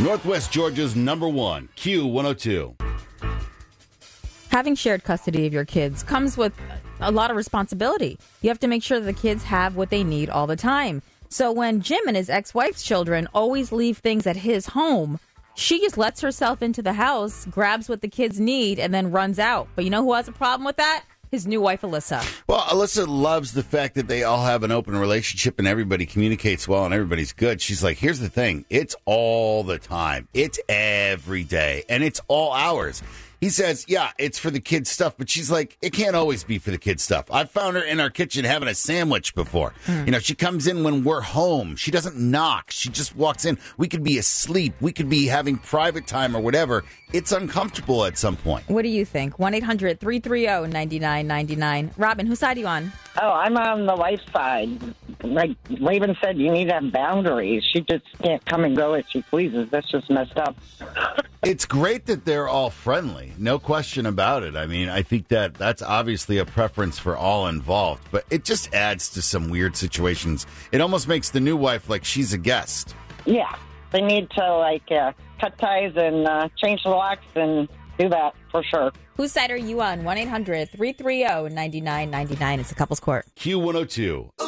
Northwest Georgia's number one, Q102. Having shared custody of your kids comes with a lot of responsibility. You have to make sure the kids have what they need all the time. So when Jim and his ex-wife's children always leave things at his home, she just lets herself into the house, grabs what the kids need, and then runs out. But you know who has a problem with that? His new wife, Alyssa. Well, Alyssa loves the fact that they all have an open relationship and everybody communicates well and everybody's good. She's like, here's the thing. It's all the time. It's every day. And it's all hours. He says, yeah, it's for the kids' stuff. But she's like, it can't always be for the kids' stuff. I've found her in our kitchen having a sandwich before. You know, she comes in when we're home. She doesn't knock. She just walks in. We could be asleep. We could be having private time or whatever. It's uncomfortable at some point. What do you think? 1-800-330-9999. Robin, whose side are you on? Oh, I'm on the wife's side. Like Raven said, you need to have boundaries. She just can't come and go as she pleases. That's just messed up. It's great that they're all friendly. No question about it. I mean, I think that that's obviously a preference for all involved, but it just adds to some weird situations. It almost makes the new wife like she's a guest. Yeah, they need to, cut ties and change the locks and do that for sure. Whose side are you on? 1-800-330-9999. It's a couple's court. Q102.